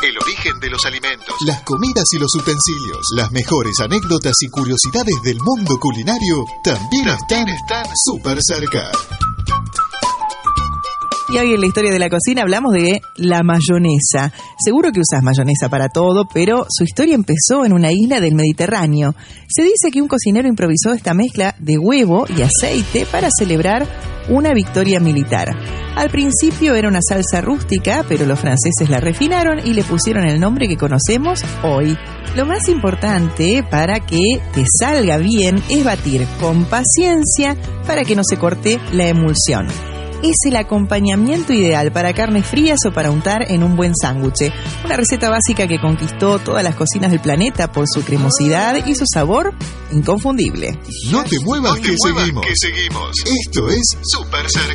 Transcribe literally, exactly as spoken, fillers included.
el origen de los alimentos, las comidas y los utensilios, las mejores anécdotas y curiosidades del mundo culinario también, también están súper cerca. Y hoy en la historia de la cocina hablamos de la mayonesa. Seguro que usas mayonesa para todo, pero su historia empezó en una isla del Mediterráneo. Se dice que un cocinero improvisó esta mezcla de huevo y aceite para celebrar una victoria militar. Al principio era una salsa rústica, pero los franceses la refinaron y le pusieron el nombre que conocemos hoy. Lo más importante para que te salga bien es batir con paciencia para que no se corte la emulsión. Es el acompañamiento ideal para carnes frías o para untar en un buen sándwich. Una receta básica que conquistó todas las cocinas del planeta por su cremosidad y su sabor inconfundible. No te muevas, no te que, muevas seguimos. que seguimos. Esto es Súper Cerca.